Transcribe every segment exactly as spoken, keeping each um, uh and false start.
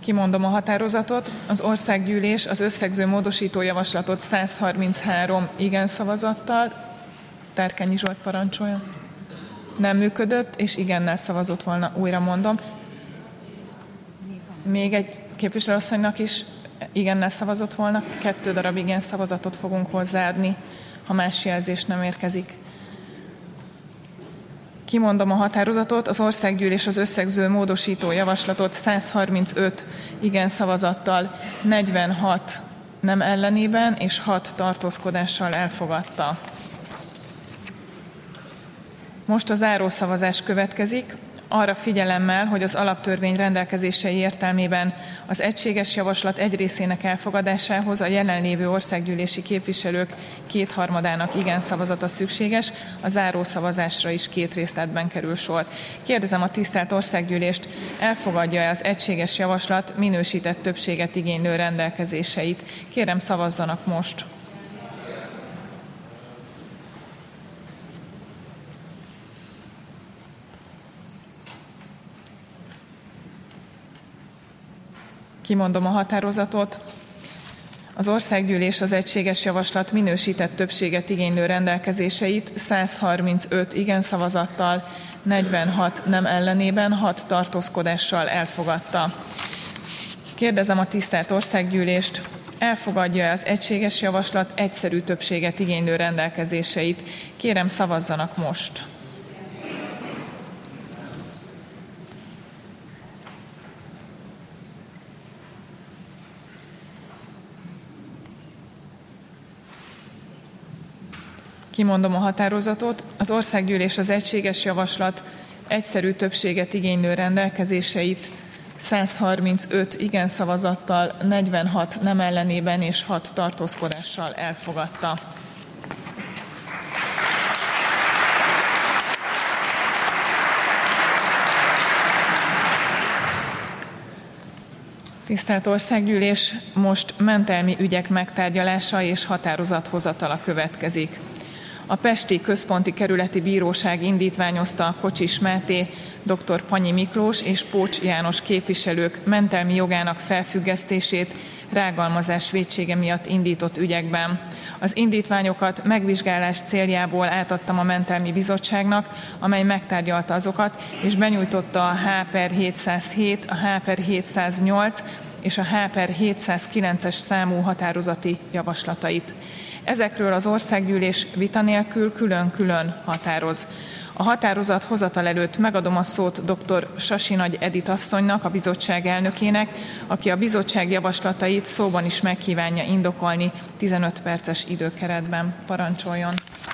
Kimondom a határozatot. Az országgyűlés az összegző módosító javaslatot száz harminchárom igen szavazattal, Terkenyi Zsolt parancsolja, nem működött, és igennel szavazott volna, újra mondom. Még egy képviselőasszonynak is igennel szavazott volna, kettő darab igen szavazatot fogunk hozzáadni, ha más jelzés nem érkezik. Kimondom a határozatot, az országgyűlés az összegző módosító javaslatot száz harmincöt igen szavazattal, negyvenhat nem ellenében és hat tartózkodással elfogadta. Most a zárószavazás következik. Arra figyelemmel, hogy az alaptörvény rendelkezései értelmében az egységes javaslat egy részének elfogadásához a jelenlévő országgyűlési képviselők kétharmadának igen szavazata szükséges, a zárószavazásra is két részletben kerül sor. Kérdezem a tisztelt országgyűlést, elfogadja-e az egységes javaslat minősített többséget igénylő rendelkezéseit? Kérem, szavazzanak most! Kimondom a határozatot. Az országgyűlés az egységes javaslat minősített többséget igénylő rendelkezéseit száz harmincöt igen szavazattal, negyvenhat nem ellenében, hat tartózkodással elfogadta. Kérdezem a tisztelt országgyűlést, elfogadja az egységes javaslat egyszerű többséget igénylő rendelkezéseit? Kérem, szavazzanak most! Kimondom a határozatot. Az országgyűlés az egységes javaslat egyszerű többséget igénylő rendelkezéseit száz harmincöt igen szavazattal, negyvenhat nem ellenében és hat tartózkodással elfogadta. Tisztelt Országgyűlés, most mentelmi ügyek megtárgyalása és határozathozatala következik. A Pesti Központi Kerületi Bíróság indítványozta Kocsis Máté, dr. Panyi Miklós és Pócs János képviselők mentelmi jogának felfüggesztését rágalmazás vétsége miatt indított ügyekben. Az indítványokat megvizsgálás céljából átadtam a Mentelmi Bizottságnak, amely megtárgyalta azokat, és benyújtotta a H per hétszázhét, a H per hétszáznyolc és a H per hétszázkilences számú határozati javaslatait. Ezekről az országgyűlés vita nélkül külön-külön határoz. A határozat hozatal előtt megadom a szót dr. Sasi Nagy Edit asszonynak, a bizottság elnökének, aki a bizottság javaslatait szóban is megkívánja indokolni tizenöt perces időkeretben. Parancsoljon!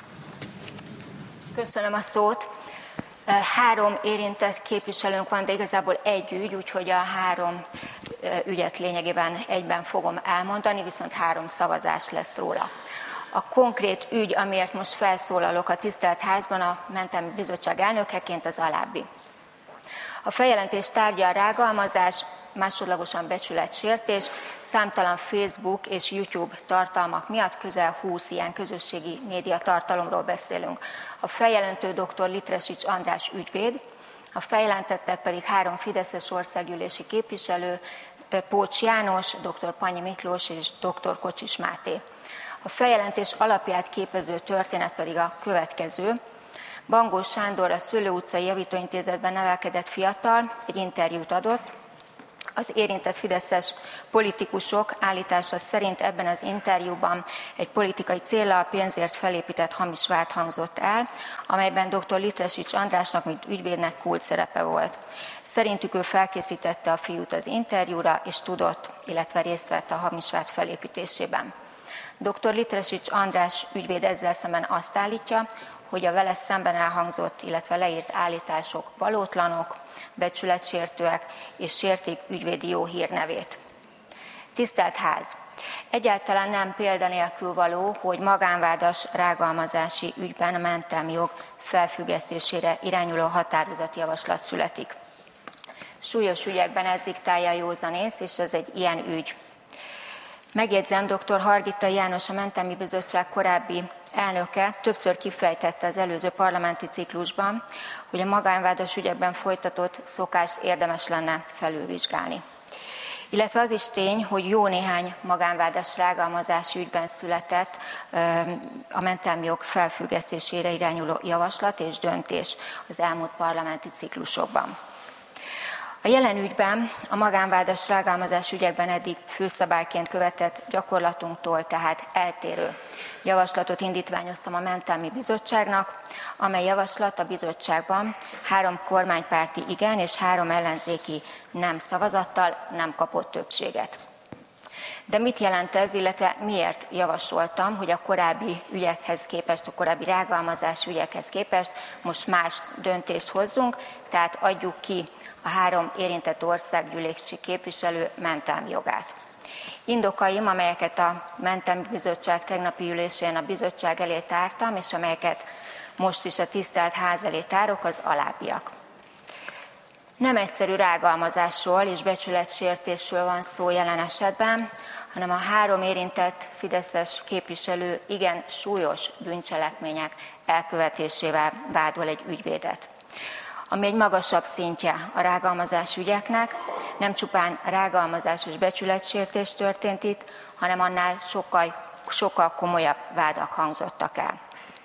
Köszönöm a szót. Három érintett képviselőnk van, de igazából egy ügy, úgyhogy a három ügyet lényegében egyben fogom elmondani, viszont három szavazás lesz róla. A konkrét ügy, amiért most felszólalok a tisztelt házban a Mentelmi Bizottság elnökeként, az alábbi. A feljelentés tárgya a rágalmazás, másodlagosan becsületsértés, számtalan Facebook és YouTube tartalmak miatt közel húsz ilyen közösségi média tartalomról beszélünk. A feljelentő dr. Litresics András ügyvéd, a feljelentettek pedig három fideszes országgyűlési képviselő, Pócs János, dr. Panyi Miklós és dr. Kocsis Máté. A feljelentés alapját képező történet pedig a következő. Bangó Sándor, a Szőlő utcai javítóintézetben nevelkedett fiatal egy interjút adott. Az érintett fideszes politikusok állítása szerint ebben az interjúban egy politikai céllal pénzért felépített hamis vád hangzott el, amelyben dr. Litresics Andrásnak, mint ügyvédnek kult szerepe volt. Szerintük ő felkészítette a fiút az interjúra, és tudott, illetve részt vett a hamis vád felépítésében. dr. Litresics András ügyvéd ezzel szemben azt állítja, hogy a vele szemben elhangzott, illetve leírt állítások valótlanok, becsületsértőek és sértik ügyvédi jó hírnevét. Tisztelt Ház! Egyáltalán nem példanélkül való, hogy magánvádas rágalmazási ügyben a mentelmi jog felfüggesztésére irányuló határozatjavaslat születik. Súlyos ügyekben ez diktálja a józanész, és ez egy ilyen ügy. Megjegyzem, dr. Hargita János, a Mentelmi Bizottság korábbi elnöke többször kifejtette az előző parlamenti ciklusban, hogy a magánvádas ügyekben folytatott szokást érdemes lenne felülvizsgálni. Illetve az is tény, hogy jó néhány magánvádas rágalmazási ügyben született a mentelmi jog felfüggesztésére irányuló javaslat és döntés az elmúlt parlamenti ciklusokban. A jelen ügyben a magánvádas rágalmazás ügyekben eddig főszabályként követett gyakorlatunktól tehát eltérő javaslatot indítványoztam a Mentelmi Bizottságnak, amely javaslat a bizottságban három kormánypárti igen és három ellenzéki nem szavazattal nem kapott többséget. De mit jelent ez, illetve miért javasoltam, hogy a korábbi ügyekhez képest, a korábbi rágalmazás ügyekhez képest most más döntést hozzunk, tehát adjuk ki a három érintett országgyűlési képviselő mentelmi jogát. Indokaim, amelyeket a Mentelmi Bizottság tegnapi ülésén a bizottság elé tártam, és amelyeket most is a tisztelt ház elé tárok, az alábbiak. Nem egyszerű rágalmazásról és becsületsértésről van szó jelen esetben, hanem a három érintett fideszes képviselő igen súlyos bűncselekmények elkövetésével vádol egy ügyvédet, ami egy magasabb szintje a rágalmazás ügyeknek, nem csupán rágalmazás és becsületsértés történt itt, hanem annál sokkal, sokkal komolyabb vádak hangzottak el.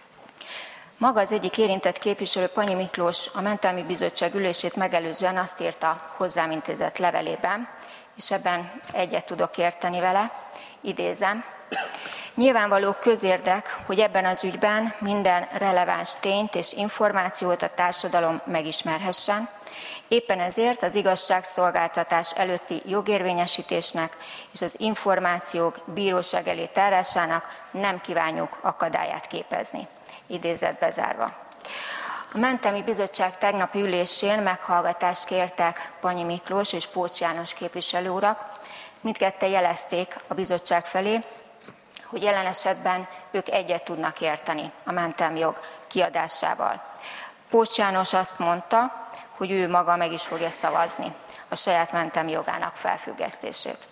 Maga az egyik érintett képviselő, Panyi Miklós, a Mentelmi Bizottság ülését megelőzően azt írta hozzám intézett levelében, és ebben egyet tudok érteni vele, idézem: nyilvánvaló közérdek, hogy ebben az ügyben minden releváns tényt és információt a társadalom megismerhessen, éppen ezért az igazságszolgáltatás előtti jogérvényesítésnek és az információk bíróság elé tárásának nem kívánjuk akadályát képezni. Idézet bezárva. A Mentelmi Bizottság tegnapi ülésén meghallgatást kértek Panyi Miklós és Pócs János képviselő urak. Mindketten jelezték a bizottság felé, hogy jelen esetben ők egyet tudnak érteni a mentelmi jog kiadásával. Pócs János azt mondta, hogy ő maga meg is fogja szavazni a saját mentelmi jogának felfüggesztését.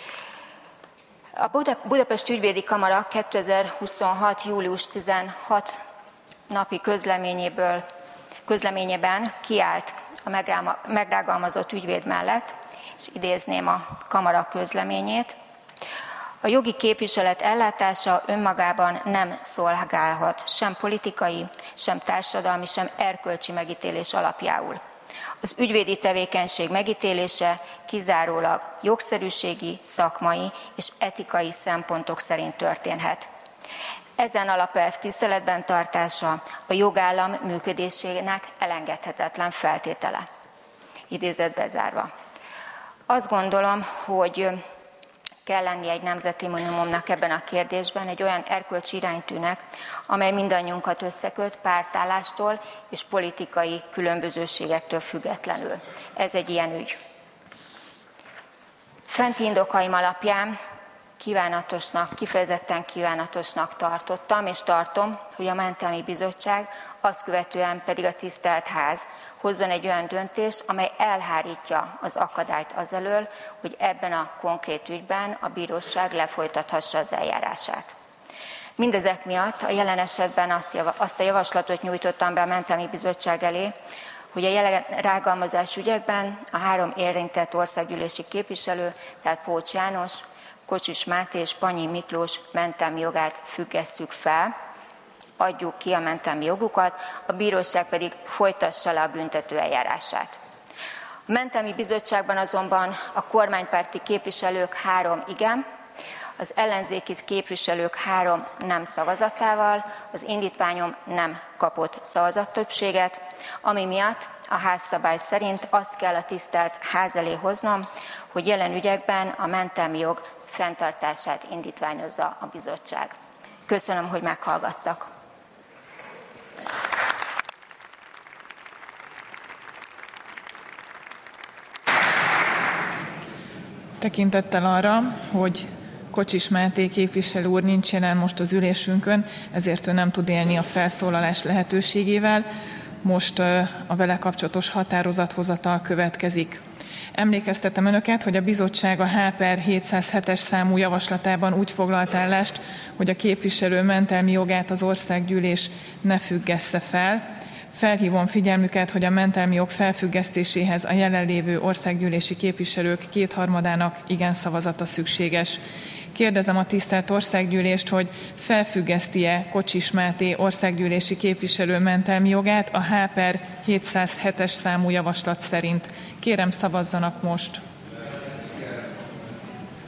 A Budapest Ügyvédi Kamara kétezer-huszonhat. július tizenhatodika napi közleményéből, közleményében kiállt a megrágalmazott ügyvéd mellett, és idézném a kamara közleményét: a jogi képviselet ellátása önmagában nem szolgálhat sem politikai, sem társadalmi, sem erkölcsi megítélés alapjául. Az ügyvédi tevékenység megítélése kizárólag jogszerűségi, szakmai és etikai szempontok szerint történhet. Ezen alapelv tiszteletben tartása a jogállam működésének elengedhetetlen feltétele. Idézet bezárva. Azt gondolom, hogy kell lenni egy nemzeti minimumnak ebben a kérdésben, egy olyan erkölcsi iránytűnek, amely mindannyiunkat összeköt pártállástól és politikai különbözőségektől függetlenül. Ez egy ilyen ügy. Fenti indokaim alapján kívánatosnak, kifejezetten kívánatosnak tartottam, és tartom, hogy a Mentelmi Bizottság, azt követően pedig a tisztelt ház hozzon egy olyan döntést, amely elhárítja az akadályt azelől, hogy ebben a konkrét ügyben a bíróság lefolytathassa az eljárását. Mindezek miatt a jelen esetben azt a javaslatot nyújtottam be a Mentelmi Bizottság elé, hogy a jelen rágalmazás ügyekben a három érintett országgyűlési képviselő, tehát Pócs János, Kocsis Máté és Panyi Miklós mentelmi jogát függesszük fel, adjuk ki a mentelmi jogukat, a bíróság pedig folytassa le a büntető eljárását. A Mentelmi Bizottságban azonban a kormánypárti képviselők három igen, az ellenzéki képviselők három nem szavazatával az indítványom nem kapott szavazattöbbséget, ami miatt a házszabály szerint azt kell a tisztelt ház elé hoznom, hogy jelen ügyekben a mentelmi jog fenntartását indítványozza a bizottság. Köszönöm, hogy meghallgattak. Tekintettel arra, hogy Kocsis Máté képviselő úr nincs jelen most az ülésünkön, ezért ő nem tud élni a felszólalás lehetőségével. Most a vele kapcsolatos határozathozatal következik. Emlékeztetem Önöket, hogy a bizottság a H per hétszázhetes számú javaslatában úgy foglalt állást, hogy a képviselő mentelmi jogát az országgyűlés ne függessze fel. Felhívom figyelmüket, hogy a mentelmi jog felfüggesztéséhez a jelenlévő országgyűlési képviselők kétharmadának igen szavazata szükséges. Kérdezem a tisztelt országgyűlést, hogy felfüggeszti-e Kocsis Máté országgyűlési képviselő mentelmi jogát a H per hétszázhetes számú javaslat szerint. Kérem, szavazzanak most!